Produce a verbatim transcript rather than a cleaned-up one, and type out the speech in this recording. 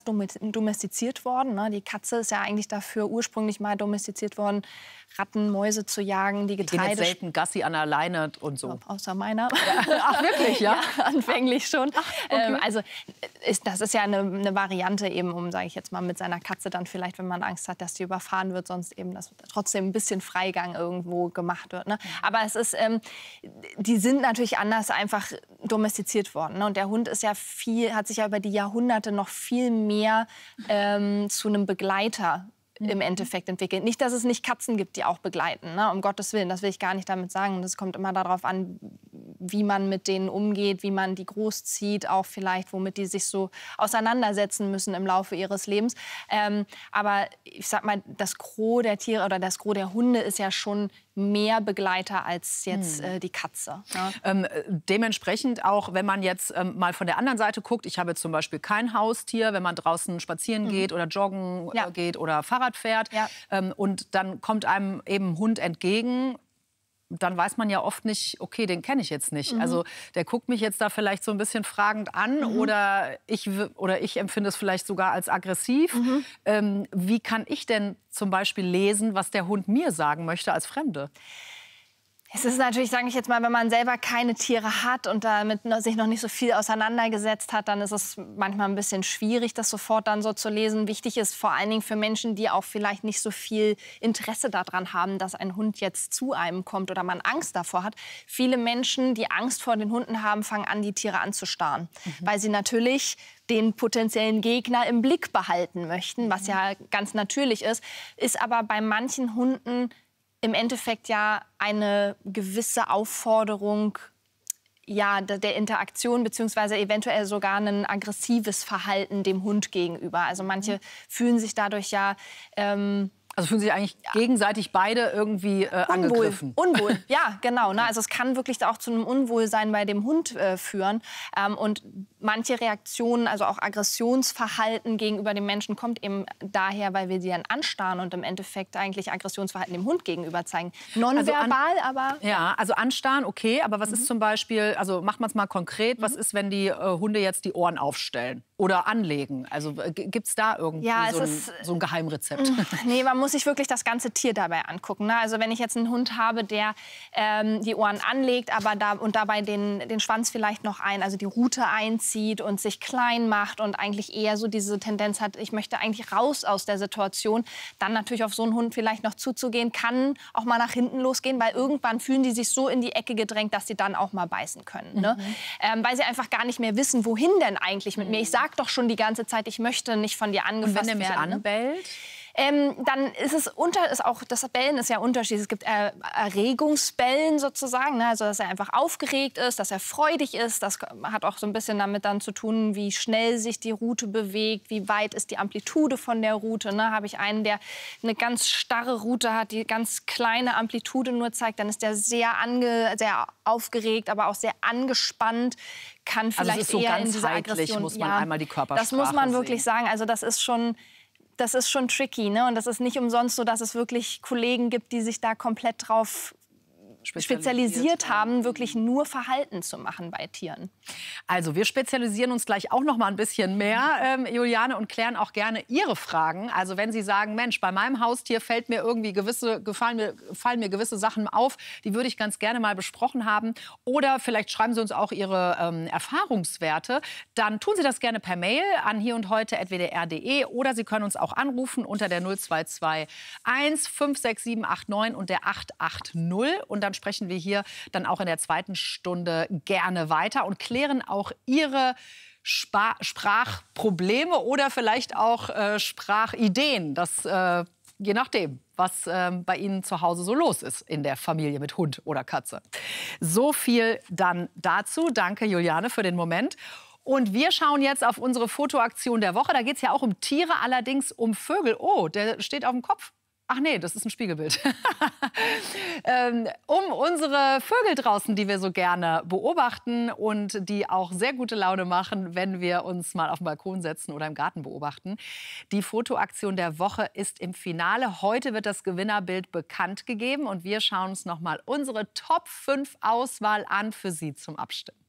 domestiziert worden. Ne? Die Katze ist ja eigentlich dafür ursprünglich mal domestiziert worden, Ratten, Mäuse zu jagen, die Getreide... Die gehen jetzt selten Gassi an der Leine und so. Außer meiner. Ja. Ach, wirklich, ja? Ja, anfänglich schon. Ach, okay. ähm, also ist, das ist ja eine, eine Variante eben, um, sage ich jetzt mal, mit seiner Katze dann vielleicht, wenn man Angst hat, dass die überfahren wird, sonst eben, dass trotzdem ein bisschen Freigang irgendwo gemacht wird. Ne? Aber es ist, ähm, die sind natürlich anders einfach domestiziert worden. Ne? Und der Hund ist ja viel, hat sich ja über die Jahrhunderte noch viel mehr ähm, zu einem Begleiter im Endeffekt entwickelt. Nicht, dass es nicht Katzen gibt, die auch begleiten, ne? Um Gottes Willen, das will ich gar nicht damit sagen. Das kommt immer darauf an, wie man mit denen umgeht, wie man die großzieht, auch vielleicht, womit die sich so auseinandersetzen müssen im Laufe ihres Lebens. Ähm, aber ich sag mal, das Gros der Tiere oder das Gros der Hunde ist ja schon mehr Begleiter als jetzt äh, die Katze. Ne? Ähm, dementsprechend auch, wenn man jetzt ähm, mal von der anderen Seite guckt, ich habe jetzt zum Beispiel kein Haustier, wenn man draußen spazieren mhm. geht oder joggen ja. äh, geht oder Fahrrad fährt ja. ähm, und dann kommt einem eben ein Hund entgegen, dann weiß man ja oft nicht, okay, den kenne ich jetzt nicht. Mhm. Also der guckt mich jetzt da vielleicht so ein bisschen fragend an mhm. oder, ich, oder ich empfinde es vielleicht sogar als aggressiv. Mhm. Ähm, wie kann ich denn zum Beispiel lesen, was der Hund mir sagen möchte als Fremde? Es ist natürlich, sage ich jetzt mal, wenn man selber keine Tiere hat und damit sich noch nicht so viel auseinandergesetzt hat, dann ist es manchmal ein bisschen schwierig, das sofort dann so zu lesen. Wichtig ist vor allen Dingen für Menschen, die auch vielleicht nicht so viel Interesse daran haben, dass ein Hund jetzt zu einem kommt oder man Angst davor hat. Viele Menschen, die Angst vor den Hunden haben, fangen an, die Tiere anzustarren, mhm. weil sie natürlich den potenziellen Gegner im Blick behalten möchten, was ja ganz natürlich ist, ist aber bei manchen Hunden im Endeffekt ja eine gewisse Aufforderung ja, der Interaktion beziehungsweise eventuell sogar ein aggressives Verhalten dem Hund gegenüber. Also manche fühlen sich dadurch ja... Ähm, Also fühlen sich eigentlich ja. gegenseitig beide irgendwie äh, angegriffen? Unwohl, ja, genau. Ne? Also es kann wirklich auch zu einem Unwohlsein bei dem Hund äh, führen. Ähm, und manche Reaktionen, also auch Aggressionsverhalten gegenüber dem Menschen, kommt eben daher, weil wir sie dann anstarren und im Endeffekt eigentlich Aggressionsverhalten dem Hund gegenüber zeigen. Nonverbal, also aber... Ja, also anstarren, okay. Aber was mhm. ist zum Beispiel, also macht man es mal konkret, mhm. was ist, wenn die äh, Hunde jetzt die Ohren aufstellen? Oder anlegen? Also gibt es da irgendwie ja, so, ein, ist, so ein Geheimrezept? Nee, man muss sich wirklich das ganze Tier dabei angucken. Ne? Also wenn ich jetzt einen Hund habe, der ähm, die Ohren anlegt, aber da, und dabei den, den Schwanz vielleicht noch ein, also die Rute einzieht und sich klein macht und eigentlich eher so diese Tendenz hat, ich möchte eigentlich raus aus der Situation, dann natürlich auf so einen Hund vielleicht noch zuzugehen, kann auch mal nach hinten losgehen, weil irgendwann fühlen die sich so in die Ecke gedrängt, dass sie dann auch mal beißen können. Ne? Mhm. Ähm, weil sie einfach gar nicht mehr wissen, wohin denn eigentlich mit mir. Ich sage doch schon die ganze Zeit, ich möchte nicht von dir angefasst werden. Und wenn der mich werden, anbellt? Ne? Ähm, dann ist es unter, ist auch, das Bellen ist ja unterschiedlich. Es gibt äh, Erregungsbellen sozusagen, ne? Also dass er einfach aufgeregt ist, dass er freudig ist. Das hat auch so ein bisschen damit dann zu tun, wie schnell sich die Rute bewegt, wie weit ist die Amplitude von der Rute. Ne? Habe ich einen, der eine ganz starre Rute hat, die ganz kleine Amplitude nur zeigt, dann ist der sehr, ange, sehr aufgeregt, aber auch sehr angespannt. Kann vielleicht also es ist so eher ganz in dieser heitlich, Aggression, muss man ja, einmal die Körpersprache das muss man wirklich sehen. sagen. Also das ist schon... Das ist schon tricky, ne? Und das ist nicht umsonst so, dass es wirklich Kollegen gibt, die sich da komplett drauf spezialisiert, spezialisiert haben, wirklich nur Verhalten zu machen bei Tieren. Also wir spezialisieren uns gleich auch noch mal ein bisschen mehr, ähm, Juliane, und klären auch gerne Ihre Fragen. Also wenn Sie sagen, Mensch, bei meinem Haustier fällt mir irgendwie gewisse, gefallen mir, fallen mir gewisse Sachen auf, die würde ich ganz gerne mal besprochen haben. Oder vielleicht schreiben Sie uns auch Ihre ähm, Erfahrungswerte. Dann tun Sie das gerne per Mail an hier und heute at w d r punkt d e oder Sie können uns auch anrufen unter der null zwei zwei eins fünf sechs sieben acht neun und der acht acht null. Und dann sprechen wir hier dann auch in der zweiten Stunde gerne weiter und klären auch Ihre Spa Sprachprobleme oder vielleicht auch äh, Sprachideen. Das äh, je nachdem, was äh, bei Ihnen zu Hause so los ist in der Familie mit Hund oder Katze. So viel dann dazu. Danke, Juliane, für den Moment. Und wir schauen jetzt auf unsere Fotoaktion der Woche. Da geht es ja auch um Tiere, allerdings um Vögel. Oh, der steht auf dem Kopf. Ach nee, das ist ein Spiegelbild. ähm, um unsere Vögel draußen, die wir so gerne beobachten und die auch sehr gute Laune machen, wenn wir uns mal auf den Balkon setzen oder im Garten beobachten. Die Fotoaktion der Woche ist im Finale. Heute wird das Gewinnerbild bekannt gegeben und wir schauen uns noch mal unsere Top fünf Auswahl an für Sie zum Abstimmen.